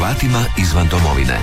Hrvatima izvan domovine.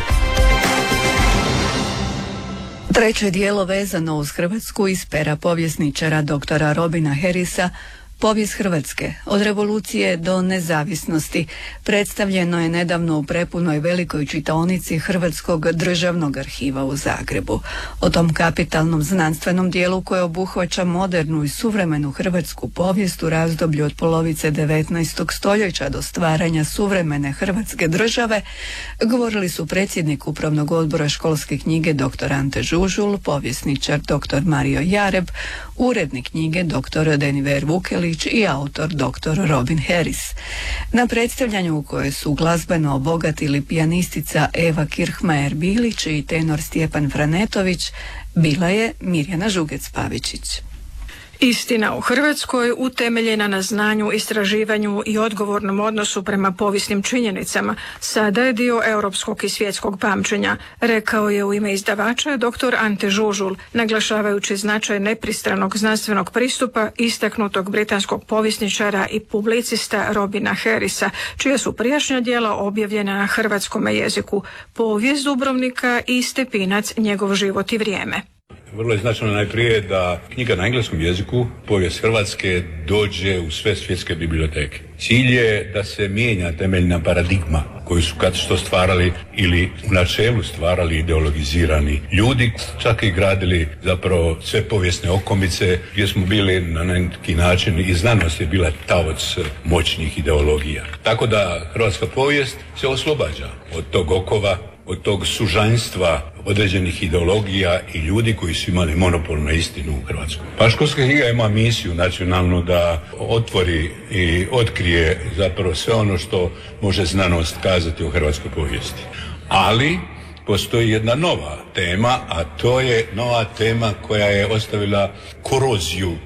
Treće dijelo vezano uz Hrvatsku iz pera povjesničara doktora Robina Harrisa, Povijest Hrvatske, od revolucije do nezavisnosti, predstavljeno je nedavno u prepunoj velikoj čitaonici Hrvatskog državnog arhiva u Zagrebu. O tom kapitalnom znanstvenom dijelu koje obuhvaća modernu i suvremenu hrvatsku povijest u razdoblju od polovice 19. stoljeća do stvaranja suvremene Hrvatske države, govorili su predsjednik Upravnog odbora Školske knjige dr. Ante Žužul, povjesničar dr. Mario Jareb, urednik knjige dr. Deniver Vukelić i autor dr. Robin Harris. Na predstavljanju u kojoj su glazbeno obogatili pijanistica Eva Kirchmajer-Bilić i tenor Stjepan Franetović, bila je Mirjana Žugec-Pavičić. Istina o Hrvatskoj utemeljena na znanju, istraživanju i odgovornom odnosu prema povijesnim činjenicama sada je dio europskog i svjetskog pamćenja, rekao je u ime izdavača dr. Ante Žužul, naglašavajući značaj nepristranog znanstvenog pristupa istaknutog britanskog povjesničara i publicista Robina Harrisa, čija su prijašnja djela objavljena na hrvatskom jeziku, Povijest Dubrovnika i Stepinac, njegov život i vrijeme. Vrlo je značajno najprije da knjiga na engleskom jeziku, Povijest Hrvatske, dođe u sve svjetske biblioteke. Cilj je da se mijenja temeljna paradigma koju su kad što stvarali ili u načelu stvarali ideologizirani ljudi, čak i gradili zapravo sve povijesne okomice gdje smo bili na neki način i znanost je bila taoc moćnih ideologija. Tako da hrvatska povijest se oslobađa od tog okova, od tog sužanjstva određenih ideologija i ljudi koji su imali monopol na istinu u Hrvatskoj. Pa Školska knjiga ima misiju nacionalnu da otvori i otkrije zapravo sve ono što može znanost kazati o hrvatskoj povijesti. Ali postoji jedna nova tema, a to je nova tema koja je ostavila koroziju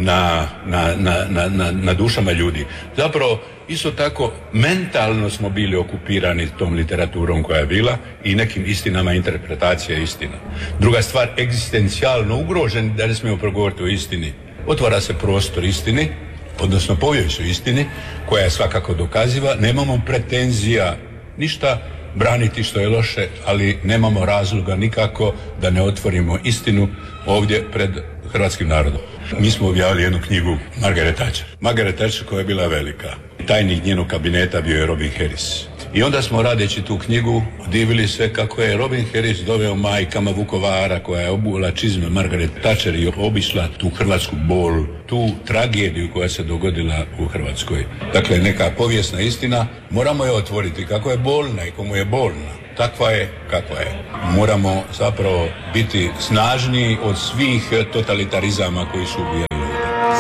na dušama ljudi. Zapravo, isto tako, mentalno smo bili okupirani tom literaturom koja je bila i nekim istinama interpretacija istina. Druga stvar, egzistencijalno ugrožen, da ne smijemo progovoriti o istini. Otvara se prostor istini, odnosno povijest o istini, koja je svakako dokaziva. Nemamo pretenzija ništa braniti što je loše, ali nemamo razloga nikako da ne otvorimo istinu ovdje pred hrvatskim narodom. Mi smo objavili jednu knjigu Margaret Thatcher. Margaret Thatcher koja je bila velika. Tajnik njenog kabineta bio je Robin Harris. I onda smo radeći tu knjigu divili se kako je Robin Harris doveo majkama Vukovara koja je obula čizme Margaret Thatcher i obišla tu hrvatsku bol, tu tragediju koja se dogodila u Hrvatskoj. Dakle, neka povijesna istina, moramo je otvoriti kako je bolna i komu je bolna. Takva je kakva je. Moramo zapravo biti snažniji od svih totalitarizama koji su ubijali